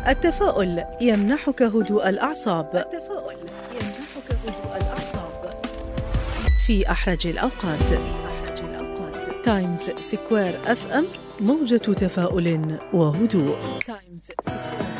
التفاؤل يمنحك هدوء الأعصاب في أحرج الأوقات. تايمز سكوير FM، موجة تفاؤل وهدوء. تايمز سكوير.